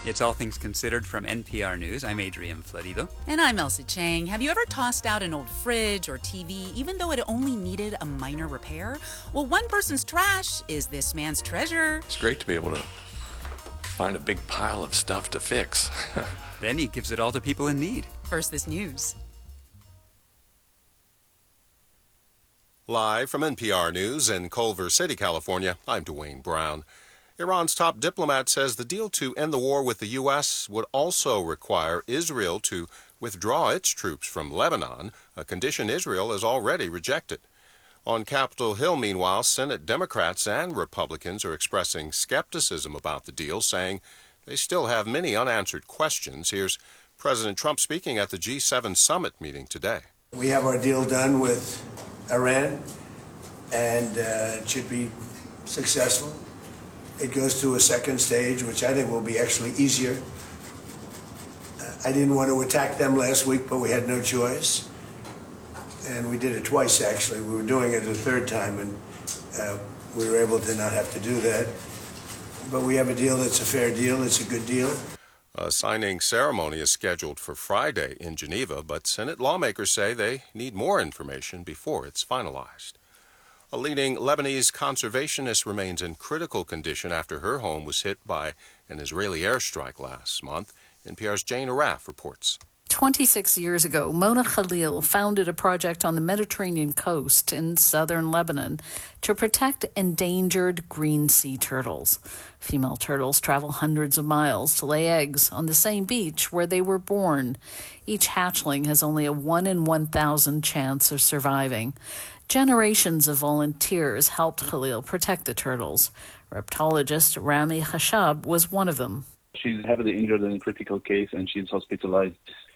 It's All Things Considered from NPR News. I'm Adrian Florido. And I'm Elsie Chang. Have you ever tossed out an old fridge or TV even though it only needed a minor repair? Well, one person's trash is this man's treasure. It's great to be able to find a big pile of stuff to fix. Then he gives it all to people in need. First This News. Live from NPR News in Culver City, California, I'm Dwayne Brown. Iran's top diplomat says the deal to end the war with the U.S. would also require Israel to withdraw its troops from Lebanon, a condition Israel has already rejected. On Capitol Hill, meanwhile, Senate Democrats and Republicans are expressing skepticism about the deal, saying they still have many unanswered questions. Here's President Trump speaking at the G7 summit meeting today. We have our deal done with Iran, and it should be successful. It goes to a second stage, which I think will be actually easier. I didn't want to attack them last week, but we had no choice. And we did it twice, actually. We were doing it a third time, and we were able to not have to do that. But we have a deal that's a fair deal. It's a good deal. A signing ceremony is scheduled for Friday in Geneva, but Senate lawmakers say they need more information before it's finalized. A leading Lebanese conservationist remains in critical condition after her home was hit by an Israeli airstrike last month. NPR's Jane Araf reports. 26 years ago, Mona Khalil founded a project on the Mediterranean coast in southern Lebanon to protect endangered green sea turtles. Female turtles travel hundreds of miles to lay eggs on the same beach where they were born. Each hatchling has only a 1 in 1,000 chance of surviving. Generations of volunteers helped Khalil protect the turtles. Reptologist Rami Khashab was one of them. She's heavily injured in a critical case and she's hospitalized.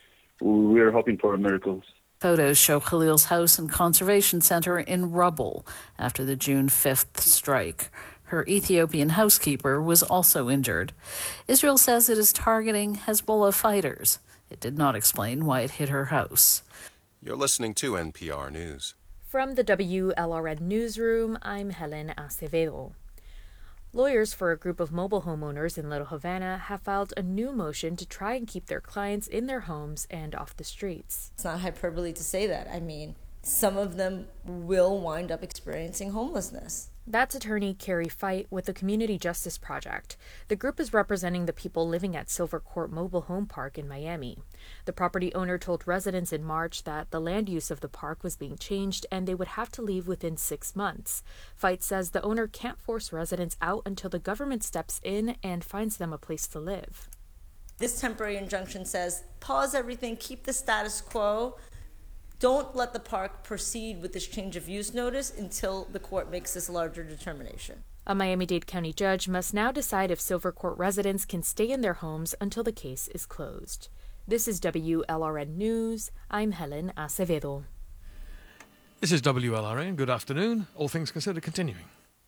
We're hoping for a miracle. Photos show Khalil's house and conservation center in rubble after the June 5th strike. Her Ethiopian housekeeper was also injured. Israel says it is targeting Hezbollah fighters. It did not explain why it hit her house. You're listening to NPR News. From the WLRN Newsroom, I'm Helen Acevedo. Lawyers for a group of mobile homeowners in Little Havana have filed a new motion to try and keep their clients in their homes and off the streets. It's not hyperbole to say that. I mean, some of them will wind up experiencing homelessness. That's attorney Carrie Fight with the Community Justice Project. The group is representing the people living at Silver Court Mobile Home Park in Miami. The property owner told residents in March that the land use of the park was being changed and they would have to leave within 6 months. Fight says the owner can't force residents out until the government steps in and finds them a place to live. This temporary injunction says, pause everything, keep the status quo. Don't let the park proceed with this change of use notice until the court makes this larger determination. A Miami-Dade County judge must now decide if Silver Court residents can stay in their homes until the case is closed. This is WLRN News. I'm Helen Acevedo. This is WLRN. Good afternoon. All Things Considered continuing.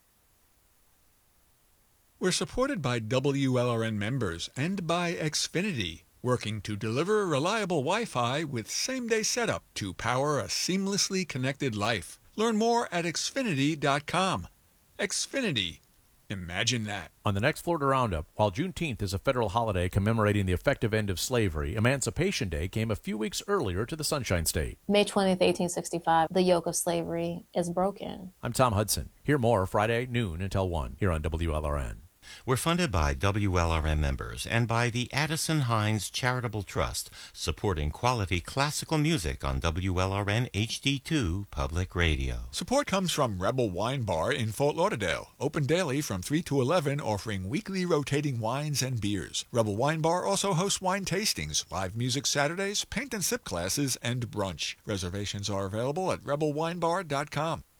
We're supported by WLRN members and by Xfinity, working to deliver reliable Wi-Fi with same-day setup to power a seamlessly connected life. Learn more at Xfinity.com. Xfinity. Imagine that. On the next Florida Roundup, while Juneteenth is a federal holiday commemorating the effective end of slavery, Emancipation Day came a few weeks earlier to the Sunshine State. May 20th, 1865, the yoke of slavery is broken. I'm Tom Hudson. Hear more Friday, noon until 1, here on WLRN. We're funded by WLRN members and by the Addison Hines Charitable Trust, supporting quality classical music on WLRN HD2 Public Radio. Support comes from Rebel Wine Bar in Fort Lauderdale, open daily from 3 to 11, offering weekly rotating wines and beers. Rebel Wine Bar also hosts wine tastings, live music Saturdays, paint and sip classes, and brunch. Reservations are available at rebelwinebar.com.